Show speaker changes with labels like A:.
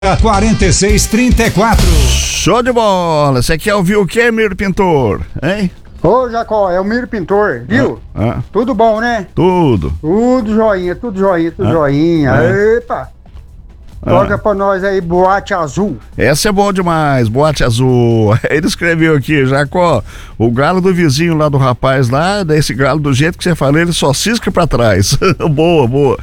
A: 4634.
B: Show de bola! Você quer ouvir o que, Miro Pintor? Hein?
C: Ô, Jacó, é o Miro Pintor, viu? Tudo bom, né?
B: Tudo.
C: Tudo joinha, tudo joinha. Epa! Toca pra nós aí, Boate Azul.
B: Essa é bom demais, Boate Azul. Ele escreveu aqui, Jacó, o galo do vizinho lá do rapaz lá, desse galo do jeito que você falou, ele só cisca pra trás. Boa, boa.